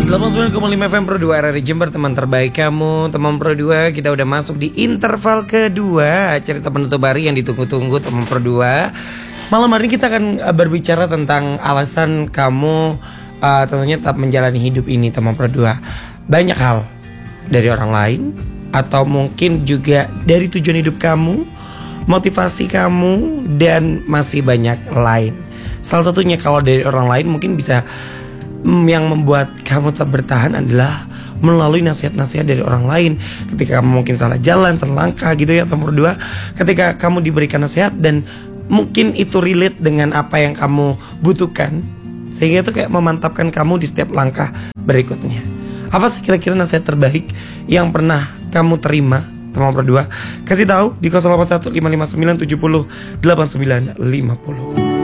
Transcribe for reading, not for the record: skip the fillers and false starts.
89,5 FM Pro 2 RRI Jember, teman terbaik kamu. Teman Pro 2, kita udah masuk di interval kedua cerita penutup hari yang ditunggu-tunggu teman Pro 2. Malam hari ini kita akan berbicara tentang alasan kamu tentunya tetap menjalani hidup ini teman Pro 2. Banyak hal dari orang lain, atau mungkin juga dari tujuan hidup kamu, motivasi kamu, dan masih banyak lain. Salah satunya kalau dari orang lain mungkin bisa yang membuat kamu tetap bertahan adalah melalui nasihat-nasihat dari orang lain. Ketika kamu mungkin salah jalan, salah langkah gitu ya nomor 2. Ketika kamu diberikan nasihat dan mungkin itu relate dengan apa yang kamu butuhkan, sehingga itu kayak memantapkan kamu di setiap langkah berikutnya. Apa sih kira-kira nasihat terbaik yang pernah kamu terima teman Pro 2? Kasih tahu di 081 559 70 89 50.